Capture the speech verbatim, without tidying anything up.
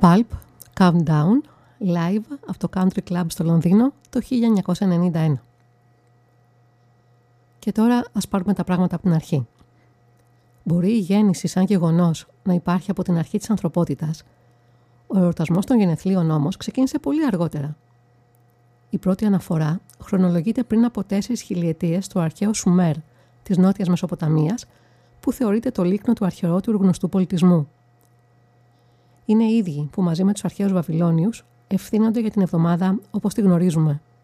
Pulp, Countdown, live από το Country Club στο Λονδίνο το χίλια εννιακόσια ενενήντα ένα. Και τώρα ας πάρουμε τα πράγματα από την αρχή. Μπορεί η γέννηση σαν γεγονός να υπάρχει από την αρχή της ανθρωπότητας. Ο εορτασμός των γενεθλίων όμως ξεκίνησε πολύ αργότερα. Η πρώτη αναφορά χρονολογείται πριν από τέσσερις χιλιετίες στο αρχαίο Σουμέρ της Νότιας Μεσοποταμίας, που θεωρείται το λίκνο του αρχαιότερου γνωστού πολιτισμού. Είναι οι ίδιοι που μαζί με τους αρχαίους Βαβυλώνιους ευθύνονται για την εβδομάδα όπως τη γνωρίζουμε.